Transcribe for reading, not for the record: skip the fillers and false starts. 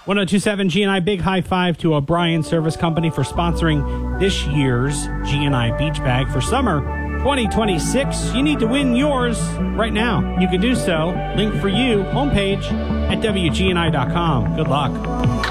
1027 G&I, big high five to O'Brien Service Company for sponsoring this year's G&I Beach Bag for summer 2026. You need to win yours right now. You can do so. Link for you, homepage at WGNI.com. Good luck.